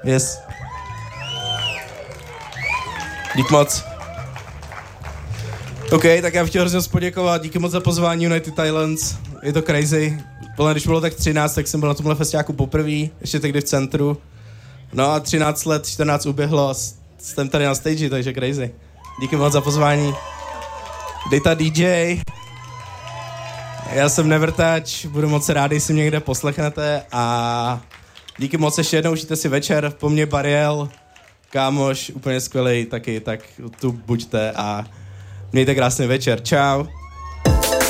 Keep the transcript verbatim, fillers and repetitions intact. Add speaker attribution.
Speaker 1: Yes. Dík moc. OK, tak já bych chtěl hrozně poděkovat. Díky moc za pozvání United Thailands. Je to crazy. Podle když bylo tak třináct, tak jsem byl na tomhle festiáku poprvé, ještě tehdy v centru. No a třináct let, čtrnáct uběhlo a jsem tady na stage, takže crazy. Díky moc za pozvání. Data D J. Já jsem Nevertouch, budu moc rád, když si mě někde poslechnete a díky moc ještě jednou, užijte si večer, po mně Bariel, kámoš, úplně skvělej taky, tak tu buďte a mějte krásný večer, čau.